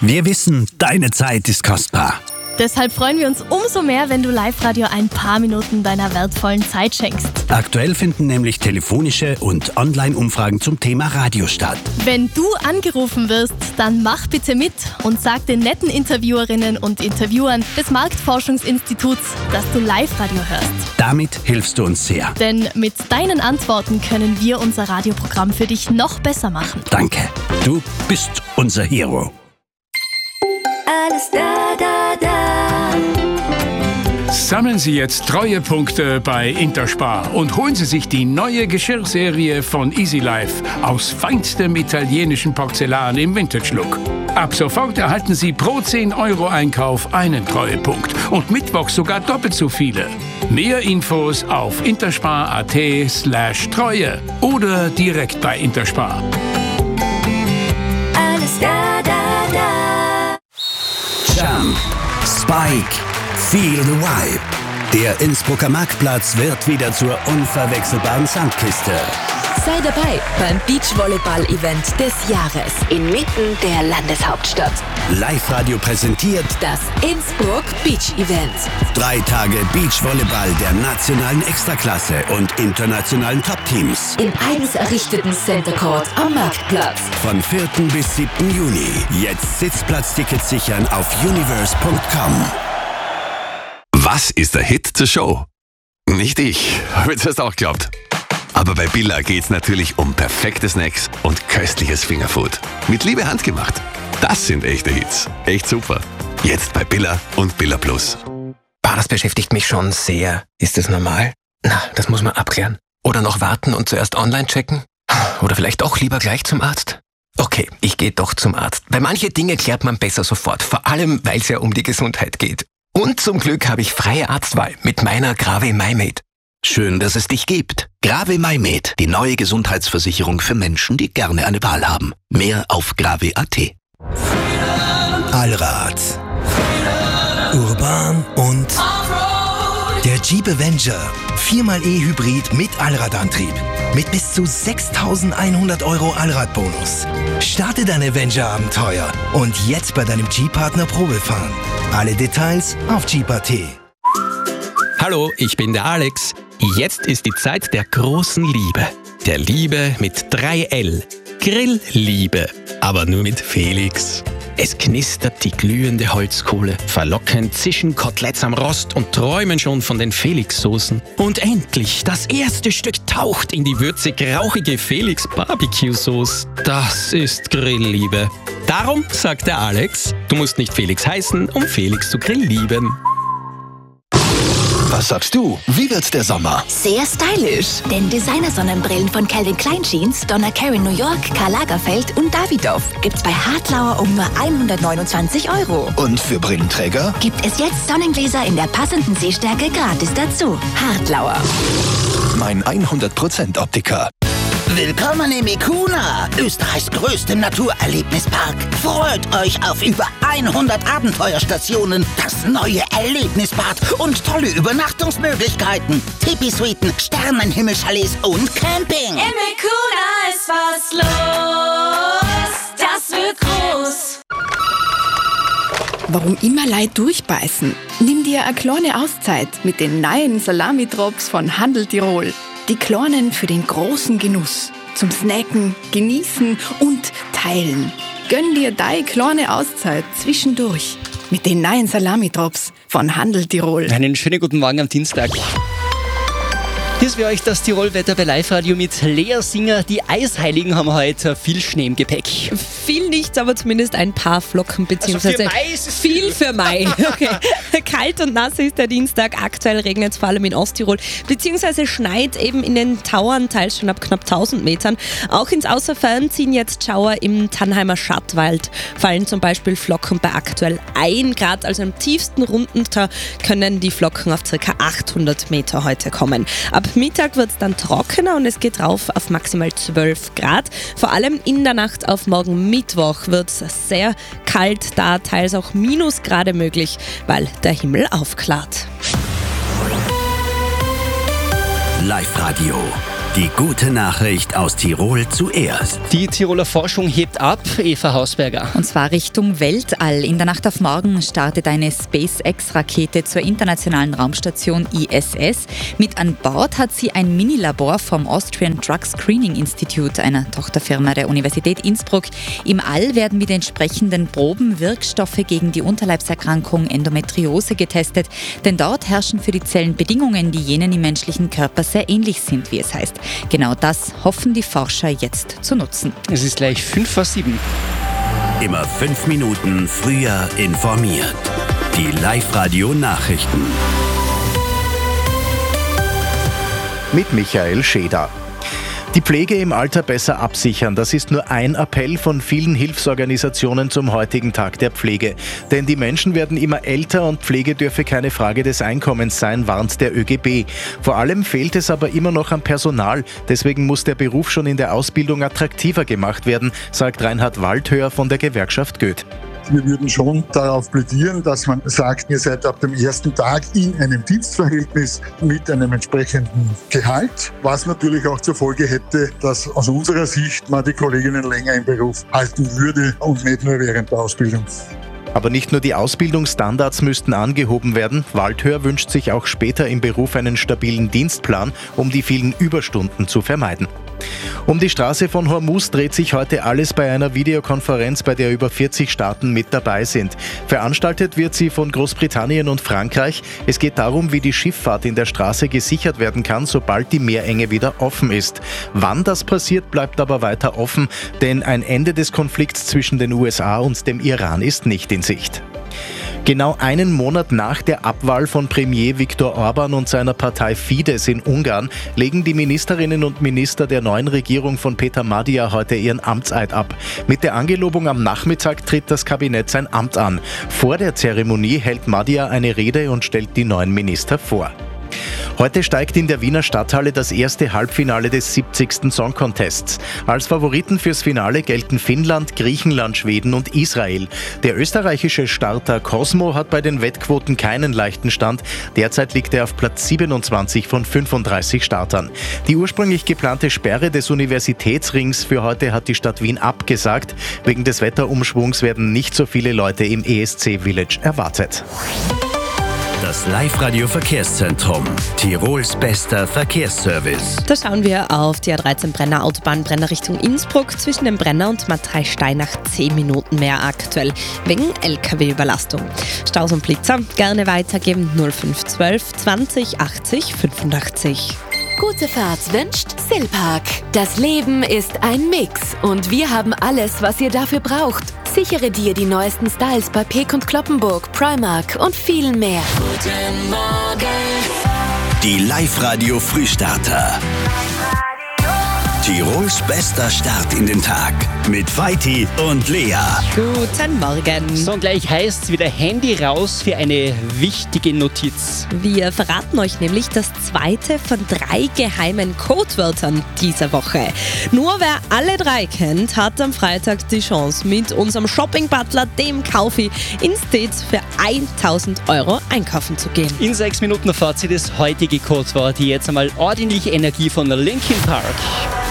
Wir wissen, deine Zeit ist kostbar. Deshalb freuen wir uns umso mehr, wenn du Live-Radio ein paar Minuten deiner wertvollen Zeit schenkst. Aktuell finden nämlich telefonische und Online-Umfragen zum Thema Radio statt. Wenn du angerufen wirst, dann mach bitte mit und sag den netten Interviewerinnen und Interviewern des Marktforschungsinstituts, dass du Live-Radio hörst. Damit hilfst du uns sehr. Denn mit deinen Antworten können wir unser Radioprogramm für dich noch besser machen. Danke. Du bist unser Hero. Alles da, da, da. Sammeln Sie jetzt Treuepunkte bei Interspar und holen Sie sich die neue Geschirrserie von Easy Life aus feinstem italienischen Porzellan im Vintage-Look. Ab sofort erhalten Sie pro 10 € Einkauf einen Treuepunkt und Mittwoch sogar doppelt so viele. Mehr Infos auf interspar.at/Treue oder direkt bei Interspar. Alles da, da, da. Jump, Spike, Feel the Vibe. Der Innsbrucker Marktplatz wird wieder zur unverwechselbaren Sandkiste. Sei dabei beim Beachvolleyball-Event des Jahres inmitten der Landeshauptstadt. Live-Radio präsentiert Das Innsbruck Beach Event. 3 Tage Beachvolleyball der nationalen Extraklasse und internationalen Top-Teams. Im eigens errichteten Center Court am Marktplatz. Von 4. bis 7. Juni. Jetzt Sitzplatztickets sichern auf universe.com. Was ist der Hit zur Show? Nicht ich, habe ich das auch geglaubt. Aber bei Billa geht's natürlich um perfekte Snacks und köstliches Fingerfood. Mit Liebe handgemacht. Das sind echte Hits. Echt super. Jetzt bei Billa und Billa Plus. Das beschäftigt mich schon sehr. Ist das normal? Na, das muss man abklären. Oder noch warten und zuerst online checken? Oder vielleicht doch lieber gleich zum Arzt? Okay, ich gehe doch zum Arzt. Weil manche Dinge klärt man besser sofort. Vor allem, weil es ja um die Gesundheit geht. Und zum Glück habe ich freie Arztwahl mit meiner Grave MyMed. Schön, dass es dich gibt. Grave MyMed, die neue Gesundheitsversicherung für Menschen, die gerne eine Wahl haben. Mehr auf grave.at. Allrad. Urban und der Jeep Avenger. 4xe Hybrid mit Allradantrieb. Mit bis zu 6.100 € Allradbonus. Starte dein Avenger-Abenteuer und jetzt bei deinem Jeep-Partner Probefahren. Alle Details auf Jeep.at. Hallo, ich bin der Alex. Jetzt ist die Zeit der großen Liebe. Der Liebe mit 3L. Grillliebe. Aber nur mit Felix. Es knistert die glühende Holzkohle. Verlockend zischen Koteletts am Rost und träumen schon von den Felix-Soßen. Und endlich, das erste Stück taucht in die würzig-rauchige Felix-Barbecue-Sauce. Das ist Grillliebe. Darum sagt der Alex, du musst nicht Felix heißen, um Felix zu grilllieben. Was sagst du? Wie wird der Sommer? Sehr stylisch. Denn Designer-Sonnenbrillen von Calvin Klein Jeans, Donna Karan New York, Karl Lagerfeld und Davidoff gibt's bei Hartlauer um nur 129 €. Und für Brillenträger? Gibt es jetzt Sonnengläser in der passenden Sehstärke gratis dazu. Hartlauer. Mein 100% Optiker. Willkommen im Ikuna, Österreichs größtem Naturerlebnispark. Freut euch auf über 100 Abenteuerstationen, das neue Erlebnisbad und tolle Übernachtungsmöglichkeiten. Tipi-Suiten, Sternenhimmelchalets und Camping. Im Ikuna ist was los, das wird groß. Warum immer Leid durchbeißen? Nimm dir eine kleine Auszeit mit den neuen Salami-Drops von Handel Tirol. Die Kleinen für den großen Genuss. Zum Snacken, Genießen und Teilen. Gönn dir deine kleine Auszeit zwischendurch mit den neuen Salami-Drops von Handel Tirol. Einen schönen guten Morgen am Dienstag. Hier ist für euch das Tirol-Wetter bei Live-Radio mit Lea Singer. Die Eisheiligen haben heute viel Schnee im Gepäck. Viel nicht, aber zumindest ein paar Flocken, beziehungsweise viel für Mai. Okay. Kalt und nass ist der Dienstag. Aktuell regnet es vor allem in Osttirol, beziehungsweise schneit eben in den Tauern, teils schon ab knapp 1000 Metern. Auch ins Außerfern ziehen jetzt Schauer im Tannheimer Schattwald. Fallen zum Beispiel Flocken bei aktuell 1 Grad, also im tiefsten Rundental können die Flocken auf ca. 800 Meter heute kommen. Ab Mittag wird es dann trockener und es geht rauf auf maximal 12 Grad. Vor allem in der Nacht auf morgen Mittwoch wird es sehr kalt, da teils auch Minusgrade möglich, weil der Himmel aufklart. Live-Radio. Die gute Nachricht aus Tirol zuerst. Die Tiroler Forschung hebt ab, Eva Hausberger. Und zwar Richtung Weltall. In der Nacht auf morgen startet eine SpaceX-Rakete zur internationalen Raumstation ISS. Mit an Bord hat sie ein Minilabor vom Austrian Drug Screening Institute, einer Tochterfirma der Universität Innsbruck. Im All werden mit entsprechenden Proben Wirkstoffe gegen die Unterleibserkrankung Endometriose getestet. Denn dort herrschen für die Zellen Bedingungen, die jenen im menschlichen Körper sehr ähnlich sind, wie es heißt. Genau das hoffen die Forscher jetzt zu nutzen. Es ist gleich 5:07. Immer 5 Minuten früher informiert. Die Live-Radio-Nachrichten. Mit Michael Scheder. Die Pflege im Alter besser absichern, das ist nur ein Appell von vielen Hilfsorganisationen zum heutigen Tag der Pflege. Denn die Menschen werden immer älter und Pflege dürfe keine Frage des Einkommens sein, warnt der ÖGB. Vor allem fehlt es aber immer noch an Personal. Deswegen muss der Beruf schon in der Ausbildung attraktiver gemacht werden, sagt Reinhard Waldhöher von der Gewerkschaft Goeth. Wir würden schon darauf plädieren, dass man sagt, ihr seid ab dem ersten Tag in einem Dienstverhältnis mit einem entsprechenden Gehalt, was natürlich auch zur Folge hätte, dass aus unserer Sicht man die Kolleginnen länger im Beruf halten würde und nicht nur während der Ausbildung. Aber nicht nur die Ausbildungsstandards müssten angehoben werden. Waldhöher wünscht sich auch später im Beruf einen stabilen Dienstplan, um die vielen Überstunden zu vermeiden. Um die Straße von Hormuz dreht sich heute alles bei einer Videokonferenz, bei der über 40 Staaten mit dabei sind. Veranstaltet wird sie von Großbritannien und Frankreich. Es geht darum, wie die Schifffahrt in der Straße gesichert werden kann, sobald die Meerenge wieder offen ist. Wann das passiert, bleibt aber weiter offen, denn ein Ende des Konflikts zwischen den USA und dem Iran ist nicht in Sicht. Genau einen Monat nach der Abwahl von Premier Viktor Orban und seiner Partei Fidesz in Ungarn legen die Ministerinnen und Minister der neuen Regierung von Peter Magyar heute ihren Amtseid ab. Mit der Angelobung am Nachmittag tritt das Kabinett sein Amt an. Vor der Zeremonie hält Magyar eine Rede und stellt die neuen Minister vor. Heute steigt in der Wiener Stadthalle das erste Halbfinale des 70. Song Contests. Als Favoriten fürs Finale gelten Finnland, Griechenland, Schweden und Israel. Der österreichische Starter Cosmo hat bei den Wettquoten keinen leichten Stand. Derzeit liegt er auf Platz 27 von 35 Startern. Die ursprünglich geplante Sperre des Universitätsrings für heute hat die Stadt Wien abgesagt. Wegen des Wetterumschwungs werden nicht so viele Leute im ESC Village erwartet. Das Live-Radio-Verkehrszentrum. Tirols bester Verkehrsservice. Da schauen wir auf die A13 Brenner Autobahn Brenner Richtung Innsbruck. Zwischen dem Brenner und Matrei-Steinach 10 Minuten mehr aktuell. Wegen LKW-Überlastung. Staus und Blitzer gerne weitergeben 0512 20 80 85. Gute Fahrt wünscht Silpark. Das Leben ist ein Mix und wir haben alles, was ihr dafür braucht. Sichere dir die neuesten Styles bei Peek & Cloppenburg, Primark und viel mehr. Guten Morgen. Die Live-Radio Frühstarter. Tirols bester Start in den Tag mit Vaiti und Lea. Guten Morgen. So, und gleich heißt es wieder Handy raus für eine wichtige Notiz. Wir verraten euch nämlich das zweite von 3 geheimen Codewörtern dieser Woche. Nur wer alle 3 kennt, hat am Freitag die Chance, mit unserem Shopping-Butler, dem Kaufi, in Stets für 1.000 € einkaufen zu gehen. In 6 Minuten erfahrt ihr das heutige Codewort. Jetzt einmal ordentliche Energie von Linkin Park.